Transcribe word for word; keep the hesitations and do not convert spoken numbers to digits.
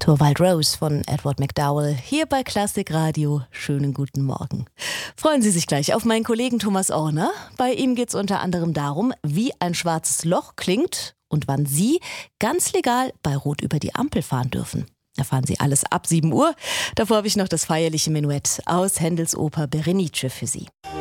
zur Wild Rose von Edward McDowell hier bei Klassik Radio. Schönen guten Morgen. Freuen Sie sich gleich auf meinen Kollegen Thomas Orner. Bei ihm geht es unter anderem darum, wie ein schwarzes Loch klingt und wann Sie ganz legal bei Rot über die Ampel fahren dürfen. Erfahren Sie alles ab sieben Uhr. Davor habe ich noch das feierliche Menuett aus Händels Oper Berenice für Sie.